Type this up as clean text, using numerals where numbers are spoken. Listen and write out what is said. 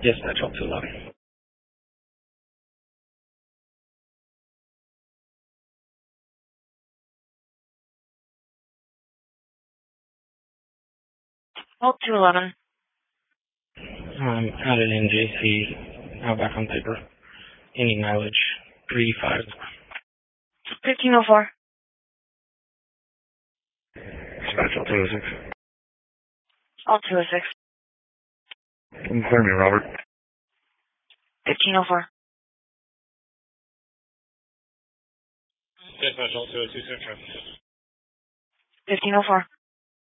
Yes, that's all 211. Hold 211. Added in JC, now back on paper. Any mileage, 35. 1504. Special 206. All 206. Clear me, Robert. 1504. Dispatch all 206. 1504.